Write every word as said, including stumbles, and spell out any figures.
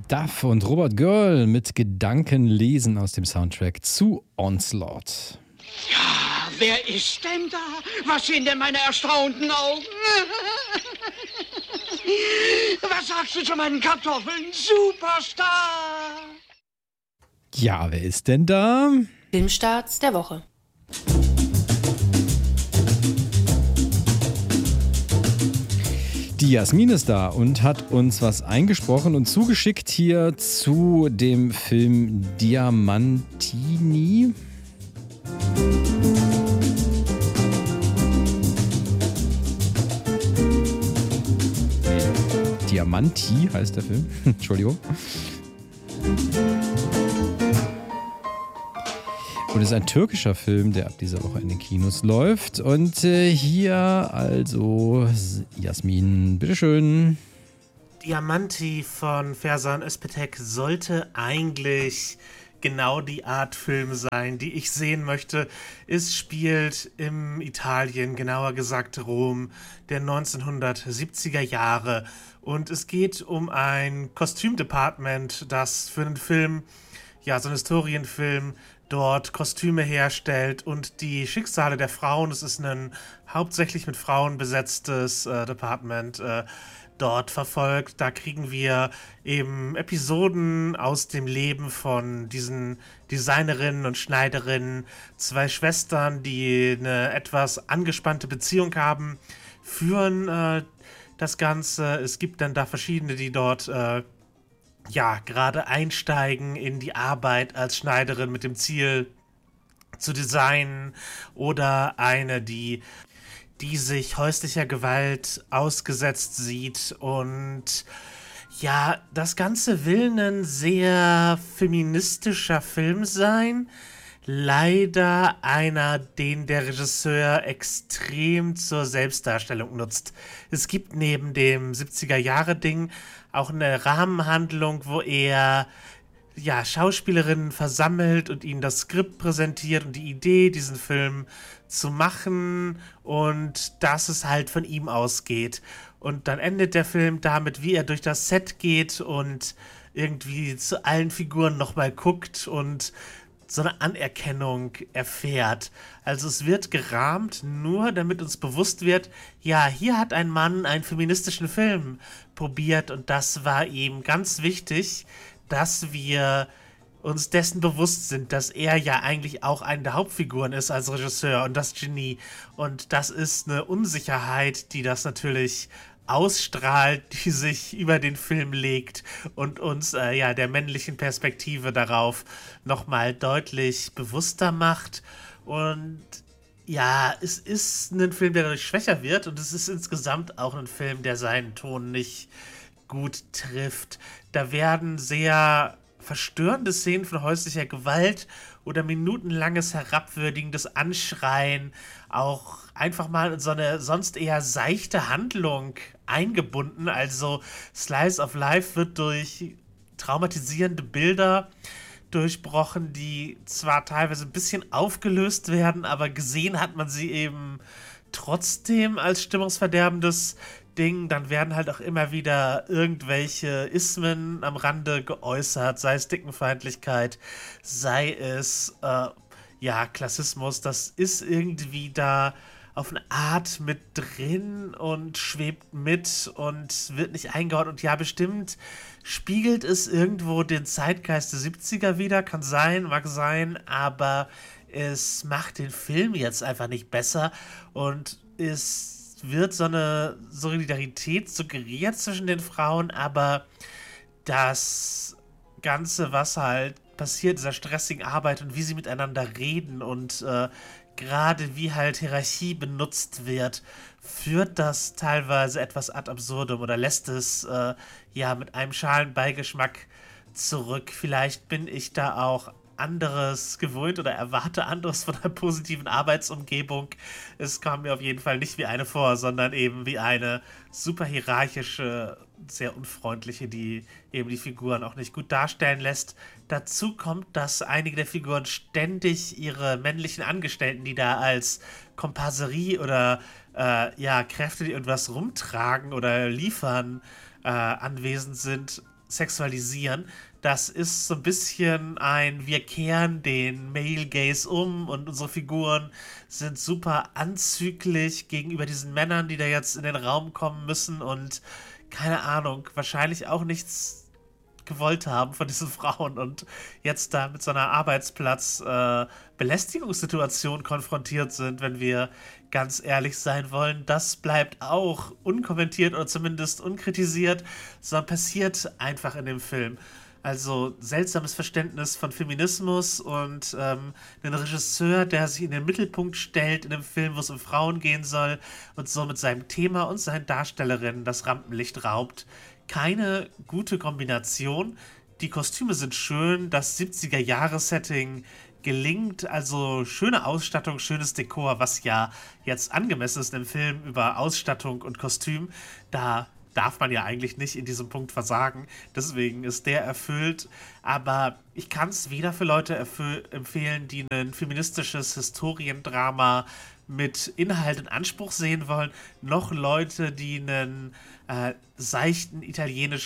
Duff und Robert Girl mit Gedankenlesen aus dem Soundtrack zu Onslaught. Ja, wer ist denn da? Was sehen denn meine erstaunten Augen? Was sagst du zu meinen Kartoffeln, Superstar? Ja, wer ist denn da? Filmstarts der Woche. Die Jasmin ist da und hat uns was eingesprochen und zugeschickt hier zu dem Film Diamantini. Nee, Diamanti heißt der Film. Entschuldigung. Und es ist ein türkischer Film, der ab dieser Woche in den Kinos läuft. Und äh, hier also Jasmin, bitteschön. Diamanti von Ferzan Özpetek sollte eigentlich genau die Art Film sein, die ich sehen möchte. Es spielt im Italien, genauer gesagt Rom, der neunzehnhundertsiebziger Jahre. Und es geht um ein Kostümdepartment, das für einen Film, ja, so einen Historienfilm, dort Kostüme herstellt und die Schicksale der Frauen, es ist ein hauptsächlich mit Frauen besetztes äh, Department, äh, dort verfolgt. Da kriegen wir eben Episoden aus dem Leben von diesen Designerinnen und Schneiderinnen, zwei Schwestern, die eine etwas angespannte Beziehung haben, führen äh, das Ganze. Es gibt dann da verschiedene, die dort äh, ja, gerade einsteigen in die Arbeit als Schneiderin mit dem Ziel zu designen, oder eine, die, die sich häuslicher Gewalt ausgesetzt sieht. Und ja, das Ganze will ein sehr feministischer Film sein. Leider einer, den der Regisseur extrem zur Selbstdarstellung nutzt. Es gibt neben dem siebziger-Jahre-Ding auch eine Rahmenhandlung, wo er ja, Schauspielerinnen versammelt und ihnen das Skript präsentiert und die Idee, diesen Film zu machen, und dass es halt von ihm ausgeht. Und dann endet der Film damit, wie er durch das Set geht und irgendwie zu allen Figuren nochmal guckt und so eine Anerkennung erfährt. Also es wird gerahmt, nur damit uns bewusst wird, ja, hier hat ein Mann einen feministischen Film probiert, und das war ihm ganz wichtig, dass wir uns dessen bewusst sind, dass er ja eigentlich auch eine der Hauptfiguren ist als Regisseur und das Genie. Und das ist eine Unsicherheit, die das natürlich ausstrahlt, die sich über den Film legt und uns äh, ja der männlichen Perspektive darauf nochmal deutlich bewusster macht. Und ja, es ist ein Film, der dadurch schwächer wird, und es ist insgesamt auch ein Film, der seinen Ton nicht gut trifft. Da werden sehr verstörende Szenen von häuslicher Gewalt oder minutenlanges herabwürdigendes Anschreien auch einfach mal in so eine sonst eher seichte Handlung eingebunden. Also Slice of Life wird durch traumatisierende Bilder durchbrochen, die zwar teilweise ein bisschen aufgelöst werden, aber gesehen hat man sie eben trotzdem als stimmungsverderbendes Ding. Dann werden halt auch immer wieder irgendwelche Ismen am Rande geäußert, sei es Dickenfeindlichkeit, sei es äh, ja, Klassismus. Das ist irgendwie da auf eine Art mit drin und schwebt mit und wird nicht eingehauen. Und ja, bestimmt spiegelt es irgendwo den Zeitgeist der siebziger wieder, kann sein, mag sein, aber es macht den Film jetzt einfach nicht besser, und es wird so eine Solidarität suggeriert zwischen den Frauen, aber das Ganze, was halt passiert, dieser stressigen Arbeit und wie sie miteinander reden und äh, gerade wie halt Hierarchie benutzt wird, führt das teilweise etwas ad absurdum oder lässt es äh, ja mit einem schalen Beigeschmack zurück. Vielleicht bin ich da auch anderes gewöhnt oder erwarte anderes von einer positiven Arbeitsumgebung. Es kam mir auf jeden Fall nicht wie eine vor, sondern eben wie eine super hierarchische, sehr unfreundliche, die eben die Figuren auch nicht gut darstellen lässt. Dazu kommt, dass einige der Figuren ständig ihre männlichen Angestellten, die da als Komparserie oder äh, ja, Kräfte, die irgendwas rumtragen oder liefern, äh, anwesend sind, sexualisieren. Das ist so ein bisschen ein, wir kehren den Male Gaze um und unsere Figuren sind super anzüglich gegenüber diesen Männern, die da jetzt in den Raum kommen müssen und keine Ahnung, wahrscheinlich auch nichts gewollt haben von diesen Frauen und jetzt da mit so einer Arbeitsplatz-Belästigungssituation äh, konfrontiert sind, wenn wir ganz ehrlich sein wollen. Das bleibt auch unkommentiert oder zumindest unkritisiert, sondern passiert einfach in dem Film. Also seltsames Verständnis von Feminismus und ähm, einen Regisseur, der sich in den Mittelpunkt stellt in einem Film, wo es um Frauen gehen soll und so mit seinem Thema und seinen Darstellerinnen das Rampenlicht raubt. Keine gute Kombination. Die Kostüme sind schön, das siebziger-Jahre-Setting gelingt, also schöne Ausstattung, schönes Dekor, was ja jetzt angemessen ist im Film über Ausstattung und Kostüm. Da darf man ja eigentlich nicht in diesem Punkt versagen. Deswegen ist der erfüllt. Aber ich kann es weder für Leute empfehlen, die ein feministisches Historiendrama mit Inhalt und Anspruch sehen wollen, noch Leute, die einen äh, seichten italienischen